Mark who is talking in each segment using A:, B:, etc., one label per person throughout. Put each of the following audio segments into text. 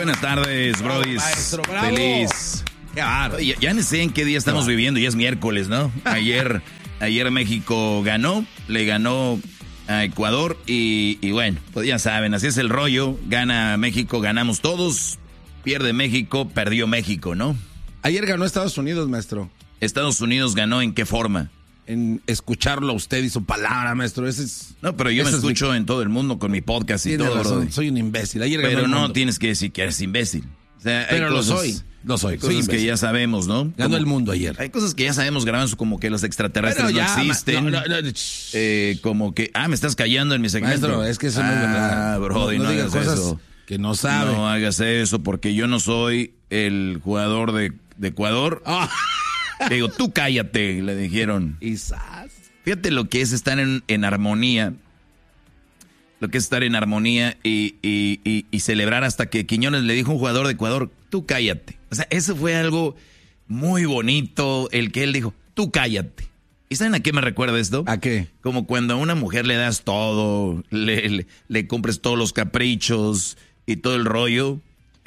A: buenas tardes, brodis.
B: Maestro, bravo.
A: Feliz.
B: Qué bárbaro.
A: Ya no sé en qué día estamos viviendo, ya es miércoles, ¿no? Ayer México ganó, le ganó a Ecuador y bueno, pues ya saben, así es el rollo. Gana México, ganamos todos. Pierde México, perdió México, ¿no?
B: Ayer ganó Estados Unidos, maestro.
A: Estados Unidos ganó, ¿en qué forma?
B: En escucharlo a usted y su palabra, maestro. Ese es.
A: No, pero yo me escucho en todo el mundo con mi podcast y
B: Tiene
A: todo,
B: razón,
A: brody.
B: soy un imbécil. Ayer ganó
A: Pero
B: el
A: no
B: mundo.
A: tienes que decir que eres imbécil. O sea,
B: Pero
A: hay
B: lo
A: cosas,
B: soy. Lo soy.
A: Cosas
B: Soy
A: que
B: imbécil.
A: ya sabemos, ¿no?
B: Ganó el mundo ayer.
A: Hay cosas que ya sabemos, grabando como que los extraterrestres
B: Pero
A: no
B: ya,
A: existen.
B: no,
A: Como que, me estás callando en mi segmento.
B: Maestro, es que eso no es verdad.
A: Brody, no
B: diga
A: hagas
B: cosas
A: eso.
B: que no sabe.
A: No hagas eso porque yo no soy el jugador de Ecuador. Le digo, tú cállate, le dijeron.
B: Quizás.
A: Fíjate lo que es estar en armonía. Lo que es estar en armonía y celebrar hasta que Quiñones le dijo a un jugador de Ecuador, tú cállate. O sea, eso fue algo muy bonito, el que él dijo, tú cállate. ¿Y saben a qué me recuerda esto?
B: ¿A qué?
A: Como cuando a una mujer le das todo, le compres todos los caprichos y todo el rollo.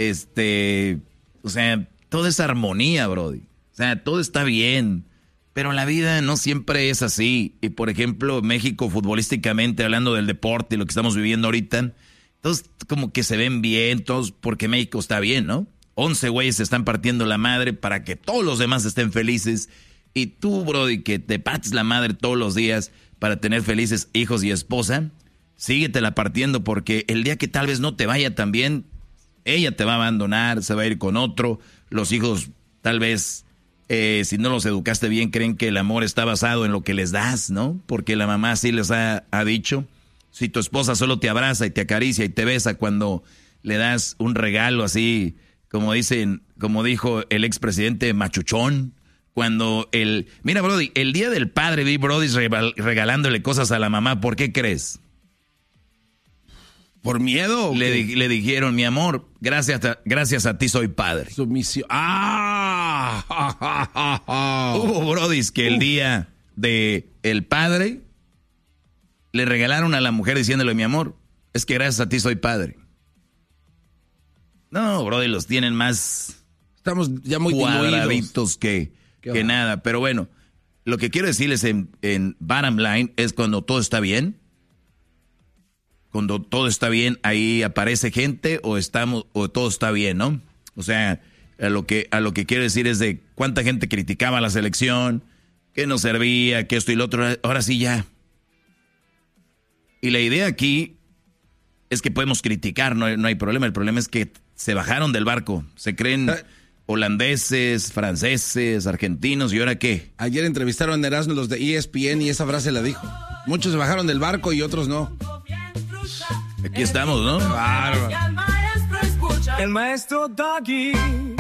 A: O sea, toda esa armonía, brody. O sea, todo está bien. Pero la vida no siempre es así. Y por ejemplo, México futbolísticamente, hablando del deporte y lo que estamos viviendo ahorita, todos como que se ven bien, todos porque México está bien, ¿no? 11 güeyes se están partiendo la madre para que todos los demás estén felices. Y tú, brody, que te partes la madre todos los días para tener felices hijos y esposa, síguetela partiendo porque el día que tal vez no te vaya tan bien, ella te va a abandonar, se va a ir con otro, los hijos tal vez... si no los educaste bien, creen que el amor está basado en lo que les das, ¿no? Porque la mamá sí les ha dicho. Si tu esposa solo te abraza y te acaricia y te besa cuando le das un regalo así, como dijo el expresidente machuchón, cuando mira, brody, el día del padre vi brody regalándole cosas a la mamá, ¿por qué crees?
B: ¿Por miedo?
A: Le dijeron, mi amor, gracias a ti soy padre.
B: Sumisión.
A: Hubo brodis que el día de el padre le regalaron a la mujer diciéndole, mi amor, es que gracias a ti soy padre. No, brody, los tienen más
B: Estamos ya muy
A: cuadraditos que nada. Pero bueno, lo que quiero decirles en bottom line es cuando todo está bien. Cuando todo está bien, ahí aparece gente o todo está bien, ¿no? O sea, a lo que quiero decir es de cuánta gente criticaba la selección, que no servía, que esto y lo otro. Ahora sí ya. Y la idea aquí es que podemos criticar, no hay problema. El problema es que se bajaron del barco. Se creen holandeses, franceses, argentinos, ¿y ahora qué?
B: Ayer entrevistaron a Erasmo los de ESPN y esa frase la dijo. Muchos se bajaron del barco y otros no.
A: Aquí estamos, ¿no?
B: Bárbaro.
C: El maestro Doggy.